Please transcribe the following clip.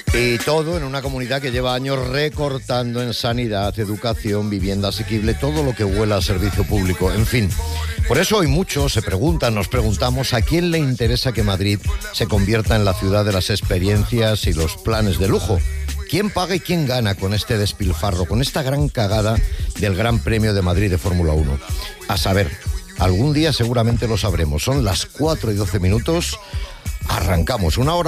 Y todo en una comunidad que lleva años recortando en sanidad, educación, vivienda asequible, todo lo que huela a servicio público, en fin. Por eso hoy muchos se preguntan, nos preguntamos a quién le interesa que Madrid se convierta en la ciudad de las experiencias y los planes de lujo. ¿Quién paga y quién gana con este despilfarro, con esta gran cagada del Gran Premio de Madrid de Fórmula 1? A saber, algún día seguramente lo sabremos. Son las 4:12. Arrancamos una hora.